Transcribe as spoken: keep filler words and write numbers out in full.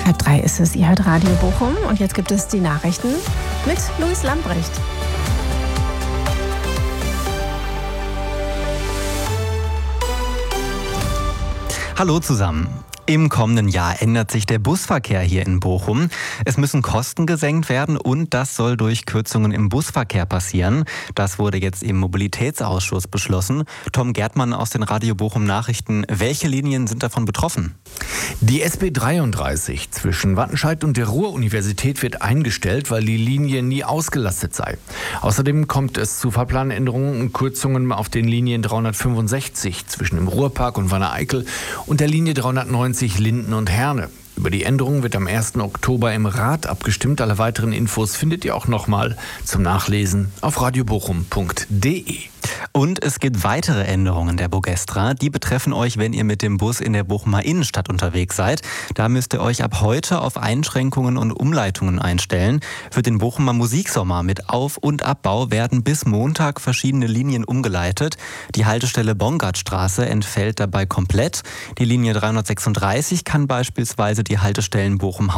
Halb drei ist es, ihr hört Radio Bochum und jetzt gibt es die Nachrichten mit Luis Lambrecht. Hallo zusammen. Im kommenden Jahr ändert sich der Busverkehr hier in Bochum. Es müssen Kosten gesenkt werden und das soll durch Kürzungen im Busverkehr passieren. Das wurde jetzt im Mobilitätsausschuss beschlossen. Tom Gärtmann aus den Radio Bochum Nachrichten. Welche Linien sind davon betroffen? Die S B dreiunddreißig zwischen Wattenscheid und der Ruhr-Universität wird eingestellt, weil die Linie nie ausgelastet sei. Außerdem kommt es zu Fahrplanänderungen und Kürzungen auf den Linien dreihundertfünfundsechzig zwischen dem Ruhrpark und Wanne-Eickel und der Linie dreihundertneunzig Linden und Herne. Über die Änderungen wird am ersten Oktober im Rat abgestimmt. Alle weiteren Infos findet ihr auch nochmal zum Nachlesen auf radiobochum punkt de. Und es gibt weitere Änderungen der Bogestra. Die betreffen euch, wenn ihr mit dem Bus in der Bochumer Innenstadt unterwegs seid. Da müsst ihr euch ab heute auf Einschränkungen und Umleitungen einstellen. Für den Bochumer Musiksommer mit Auf- und Abbau werden bis Montag verschiedene Linien umgeleitet. Die Haltestelle Bongartstraße entfällt dabei komplett. Die Linie dreihundertsechsunddreißig kann beispielsweise die Haltestellen Bochum